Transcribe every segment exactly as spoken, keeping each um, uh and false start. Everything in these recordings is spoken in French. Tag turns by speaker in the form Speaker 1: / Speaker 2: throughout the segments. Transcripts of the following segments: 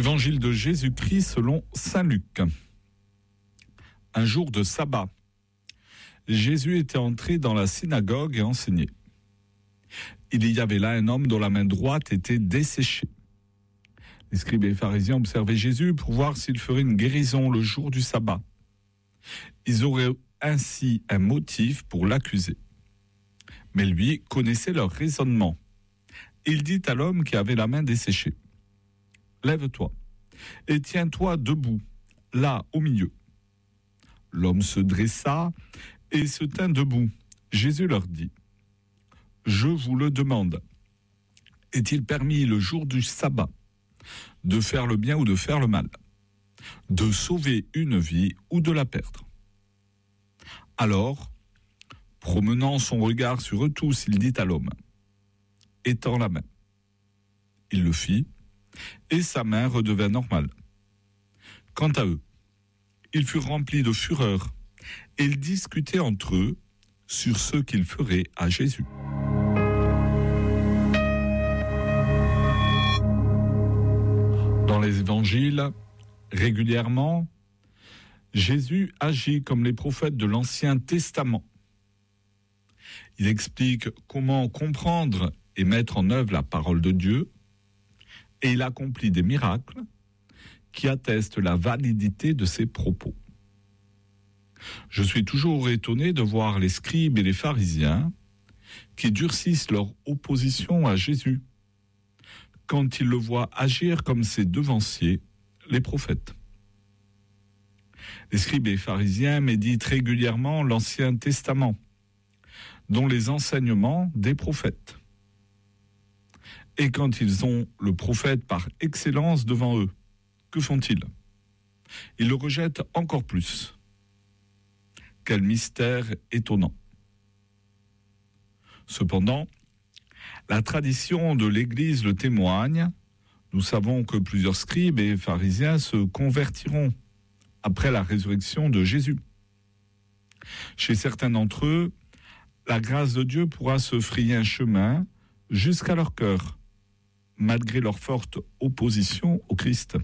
Speaker 1: Évangile de Jésus-Christ selon saint Luc. Un jour de sabbat, Jésus était entré dans la synagogue et enseignait. Il y avait là un homme dont la main droite était desséchée. Les scribes et les pharisiens observaient Jésus pour voir s'il ferait une guérison le jour du sabbat. Ils auraient ainsi un motif pour l'accuser. Mais lui connaissait leur raisonnement. Il dit à l'homme qui avait la main desséchée: « Lève-toi et tiens-toi debout, là au milieu. » L'homme se dressa et se tint debout. Jésus leur dit: « Je vous le demande, est-il permis le jour du sabbat de faire le bien ou de faire le mal, de sauver une vie ou de la perdre ?» Alors, promenant son regard sur eux tous, il dit à l'homme: « Étends la main. » Il le fit, et sa main redevint normale. Quant à eux, ils furent remplis de fureur, et ils discutaient entre eux sur ce qu'ils feraient à Jésus. Dans les évangiles, régulièrement, Jésus agit comme les prophètes de l'Ancien Testament. Il explique comment comprendre et mettre en œuvre la parole de Dieu, et il accomplit des miracles qui attestent la validité de ses propos. Je suis toujours étonné de voir les scribes et les pharisiens qui durcissent leur opposition à Jésus quand ils le voient agir comme ses devanciers, les prophètes. Les scribes et les pharisiens méditent régulièrement l'Ancien Testament, dont les enseignements des prophètes. Et quand ils ont le prophète par excellence devant eux, que font-ils? Ils le rejettent encore plus. Quel mystère étonnant. Cependant, la tradition de l'Église le témoigne. Nous savons que plusieurs scribes et pharisiens se convertiront après la résurrection de Jésus. Chez certains d'entre eux, la grâce de Dieu pourra se frayer un chemin jusqu'à leur cœur, malgré leur forte opposition au Christ.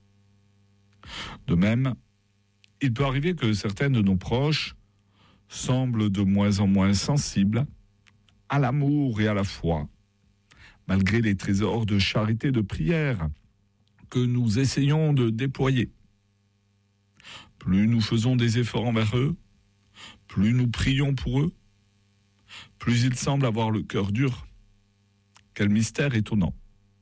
Speaker 1: De même, il peut arriver que certains de nos proches semblent de moins en moins sensibles à l'amour et à la foi, malgré les trésors de charité et de prière que nous essayons de déployer. Plus nous faisons des efforts envers eux, plus nous prions pour eux, plus ils semblent avoir le cœur dur. Quel mystère étonnant.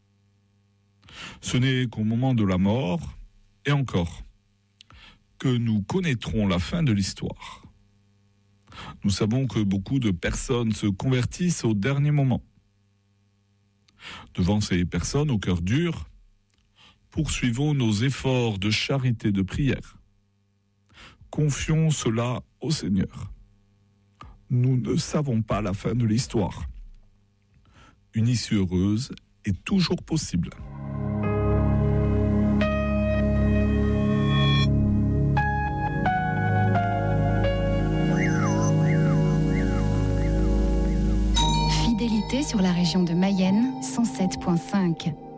Speaker 1: Ce n'est qu'au moment de la mort, et encore, que nous connaîtrons la fin de l'histoire. Nous savons que beaucoup de personnes se convertissent au dernier moment. Devant ces personnes au cœur dur, poursuivons nos efforts de charité et de prière. Confions cela au Seigneur. Nous ne savons pas la fin de l'histoire. Une issue heureuse est toujours possible.
Speaker 2: Fidélité sur la région de Mayenne, cent sept virgule cinq.